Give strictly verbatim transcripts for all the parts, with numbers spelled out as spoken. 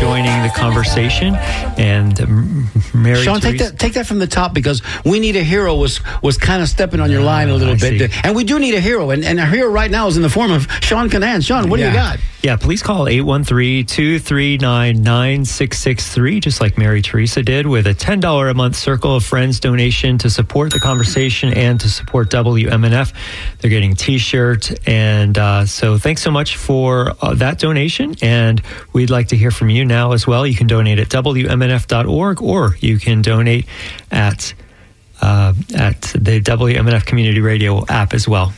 joining the conversation. And um, Mary Sean, Theresa, take that take that from the top, because We Need a Hero was was kind of stepping on your line a little I bit. see. And we do need a hero. And, and a hero right now is in the form of Sean Canan. Sean, what yeah. do you got? Yeah, please call eight one three, two three nine, nine six six three, just like Mary Theresa did, with a ten dollars a month Circle of Friends donation to support the conversation and to support W M N F. They're getting T-shirts. And uh, so thanks so much for uh, that donation. And we'd like to hear from you now as well. You can donate at W M N F dot org, or you can donate at, uh, at the W M N F Community Radio app as well.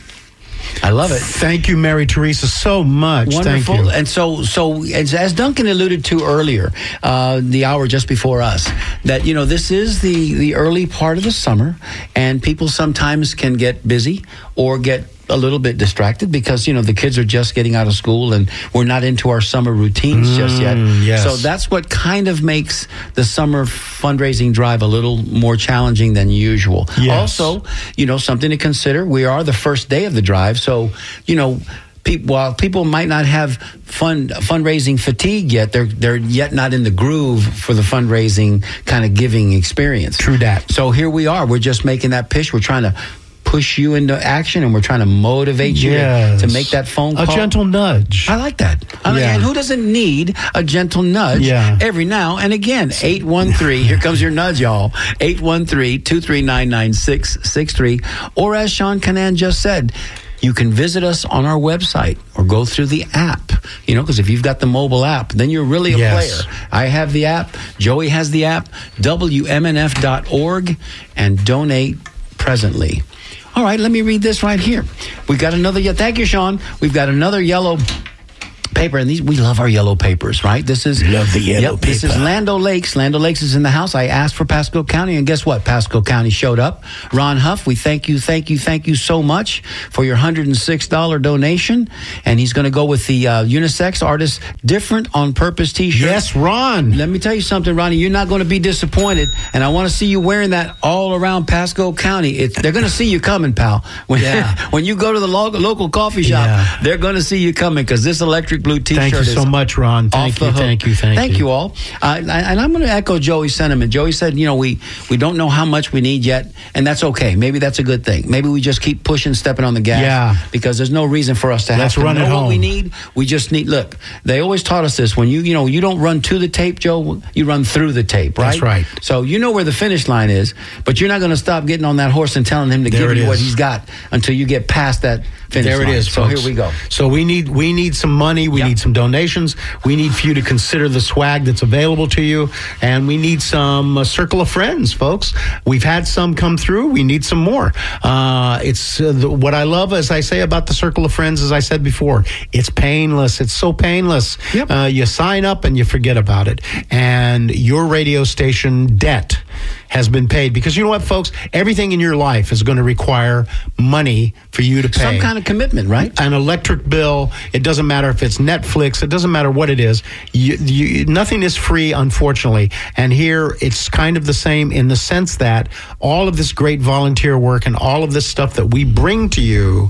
I love it. Thank you, Mary Theresa, so much. Wonderful. Thank you. And so, so as, as Duncan alluded to earlier, uh, the hour just before us, that, you know, this is the, the early part of the summer, and people sometimes can get busy or get a little bit distracted because, you know, the kids are just getting out of school and we're not into our summer routines mm, just yet. Yes. So that's what kind of makes the summer fundraising drive a little more challenging than usual. Yes. Also, you know, something to consider, we are the first day of the drive. So, you know, people, while people might not have fund fundraising fatigue yet, they're they're yet not in the groove for the fundraising kind of giving experience. True that. So here we are. We're just making that pitch. We're trying to push you into action, and we're trying to motivate you yes. to, to make that phone call. A gentle nudge. I like that. I mean, yeah. and who doesn't need a gentle nudge yeah. every now and again? eight one three, here comes your nudge, y'all. eight one three, two three nine, nine six six three. Or as Sean Canan just said, you can visit us on our website or go through the app, you know, because if you've got the mobile app, then you're really a yes. player. I have the app. Joey has the app. W M N F dot org, and donate presently. All right, let me read this right here. We've got another, thank you, Sean. We've got another yellow paper, and these, we love our yellow papers, right? This is love the yellow yep, paper. This is Lando Lakes. Lando Lakes is in the house. I asked for Pasco County, and guess what? Pasco County showed up. Ron Huff, we thank you, thank you, thank you so much for your one hundred six dollars donation, and he's going to go with the uh, unisex artist Different on Purpose T-shirt. Yes, Ron. Let me tell you something, Ronnie. You're not going to be disappointed, and I want to see you wearing that all around Pasco County. It's, they're going to see you coming, pal. When, yeah. when you go to the lo- local coffee shop, yeah. they're going to see you coming, because this electric blue T-shirt Thank you is so much, Ron. Thank off the you, hook. thank you, thank, thank you. you all. Uh, and I'm going to echo Joey's sentiment. Joey said, you know, we, we don't know how much we need yet, and that's okay. Maybe that's a good thing. Maybe we just keep pushing, stepping on the gas. Yeah. Because there's no reason for us to Let's have to run know it what home. we need. We just need, look, they always taught us this. When you, you know, you don't run to the tape, Joe, you run through the tape, right? That's right. So you know where the finish line is, but you're not going to stop getting on that horse and telling him to There give it you what is. he's got until you get past that finish There line. it is, So folks. here we go. So we need we need some money. We Yep. need some donations. We need for you to consider the swag that's available to you, and we need some uh, circle of friends, folks. We've had some come through. We need some more. Uh, it's uh, the, what I love, as I say about the circle of friends, as I said before, it's painless. It's so painless. Yep. Uh, you sign up and you forget about it, and your radio station debt has been paid, because you know what, folks, everything in your life is going to require money for you to pay. Some kind of commitment, right? An electric bill, it doesn't matter if it's Netflix, it doesn't matter what it is. You, you, nothing is free, unfortunately. And here it's kind of the same, in the sense that all of this great volunteer work and all of this stuff that we bring to you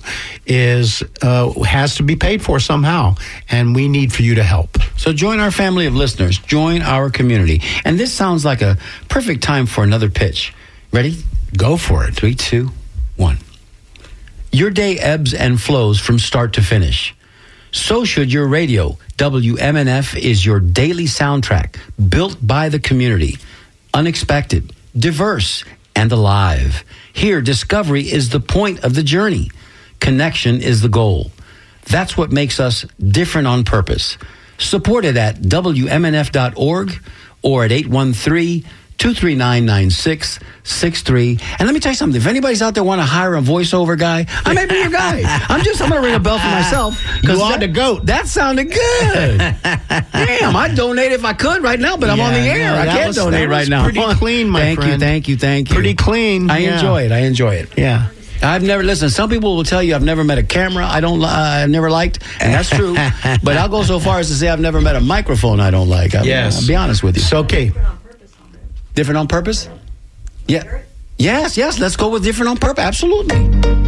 is uh, has to be paid for somehow, and we need for you to help. So join our family of listeners. Join our community. And this sounds like a perfect time for another pitch. Ready? Go for it. Three, two, one. Your day ebbs and flows from start to finish. So should your radio. W M N F is your daily soundtrack, built by the community. Unexpected, diverse, and alive. Here, discovery is the point of the journey. Connection is the goal. That's what makes us different on purpose. Support it at W M N F dot org or at eight one three, two three nine, nine six six three. And let me tell you something. If anybody's out there want to hire a voiceover guy, I may be your guy. I'm just, I'm going to ring a bell for myself. You are that, the goat. That sounded good. Damn, I'd donate if I could right now, but I'm on the Yeah, air. no, I that can't was- donate that right was now. pretty clean, my thank friend. you, thank you, thank you. Pretty clean. I yeah. enjoy it. I enjoy it. Yeah. I've never, listen, some people will tell you I've never met a camera I don't, uh, I've never liked, and that's true. But I'll go so far as to say I've never met a microphone I don't like. I, Yes. I'll be honest with you. It's okay. Different on purpose? Yeah. Yes, yes, let's go with different on purpose. Absolutely.